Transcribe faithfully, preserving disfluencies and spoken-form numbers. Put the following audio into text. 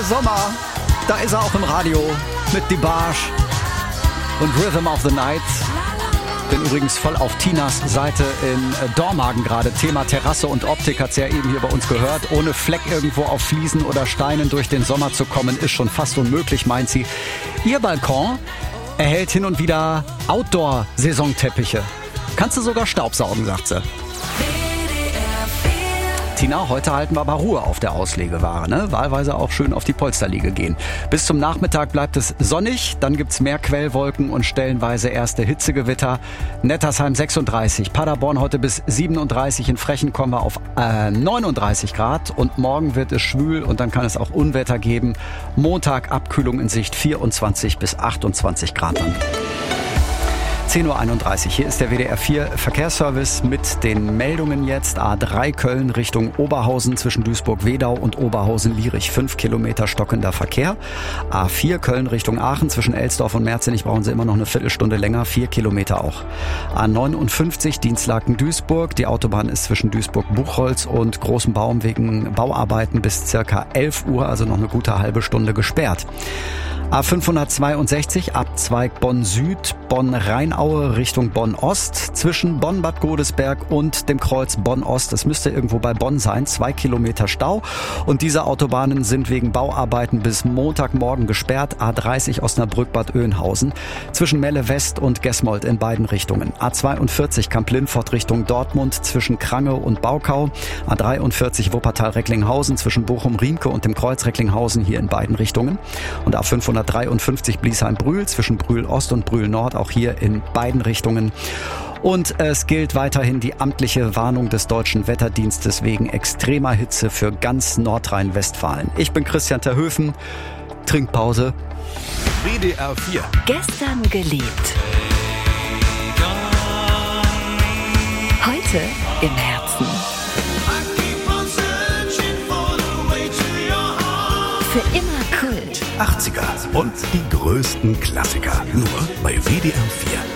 Sommer, da ist er auch im Radio mit Die Barsch und Rhythm of the Night. Bin übrigens voll auf Tinas Seite in Dormagen gerade. Thema Terrasse und Optik hat's ja eben hier bei uns gehört. Ohne Fleck irgendwo auf Fliesen oder Steinen durch den Sommer zu kommen, ist schon fast unmöglich, meint sie. Ihr Balkon erhält hin und wieder Outdoor-Saisonteppiche. Kannst du sogar staubsaugen, sagt sie. Tina, heute halten wir aber Ruhe auf der Auslegeware, ne? Wahlweise auch schön auf die Polsterliege gehen. Bis zum Nachmittag bleibt es sonnig, dann gibt's mehr Quellwolken und stellenweise erste Hitzegewitter. Nettersheim sechsunddreißig, Paderborn heute bis siebenunddreißig, in Frechen kommen wir auf äh, neununddreißig Grad und morgen wird es schwül und dann kann es auch Unwetter geben. Montag Abkühlung in Sicht, vierundzwanzig bis achtundzwanzig Grad dann. zehn Uhr einunddreißig. Hier ist der W D R vier Verkehrsservice mit den Meldungen jetzt. A drei Köln Richtung Oberhausen zwischen Duisburg-Wedau und Oberhausen-Lierich. fünf Kilometer stockender Verkehr. A vier Köln Richtung Aachen zwischen Elsdorf und Merzenich brauchen Sie immer noch eine Viertelstunde länger. vier Kilometer auch. A neunundfünfzig Dienstlaken-Duisburg. Die Autobahn ist zwischen Duisburg-Buchholz und Großem Baum wegen Bauarbeiten bis circa elf Uhr, also noch eine gute halbe Stunde gesperrt. A fünfhundertzweiundsechzig Abzweig Bonn-Süd, Bonn-Rheinaue Richtung Bonn-Ost, zwischen Bonn-Bad Godesberg und dem Kreuz Bonn-Ost. Das müsste irgendwo bei Bonn sein, zwei Kilometer Stau. Und diese Autobahnen sind wegen Bauarbeiten bis Montagmorgen gesperrt. A dreißig Osnabrück-Bad Oeynhausen, zwischen Melle-West und Gesmold in beiden Richtungen. A zweiundvierzig Kamp-Lindfort Richtung Dortmund, zwischen Krange und Baukau. A dreiundvierzig Wuppertal-Recklinghausen, zwischen Bochum-Riemke und dem Kreuz Recklinghausen, hier in beiden Richtungen. Und A fünfhundertdreiundfünfzig Bliesheim-Brühl, zwischen Brühl-Ost und Brühl-Nord, auch hier in beiden Richtungen. Und es gilt weiterhin die amtliche Warnung des Deutschen Wetterdienstes wegen extremer Hitze für ganz Nordrhein-Westfalen. Ich bin Christian Terhöfen. Trinkpause. W D R vier. Gestern geliebt. Heute im Herzen. Für immer Kult. achtziger und die größten Klassiker. Nur bei W D R vier.